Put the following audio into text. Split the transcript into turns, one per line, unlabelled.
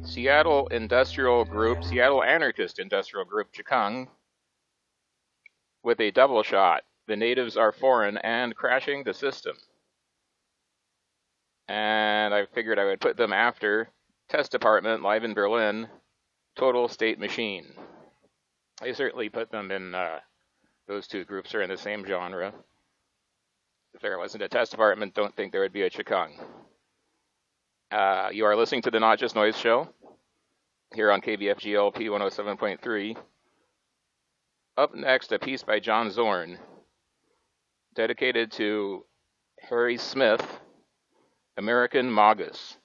Seattle Industrial Group, Seattle Anarchist Industrial Group, Chikung, with a double shot. The natives are foreign and crashing the system. And I figured I would put them after Test Department, live in Berlin, Total State Machine. I certainly put them in, those two groups are in the same genre. If there wasn't a Test Department, don't think there would be a Chikung. You are listening to the Not Just Noise Show here on KBFGLP 107.3. Up next, a piece by John Zorn, dedicated to Harry Smith, American Magus.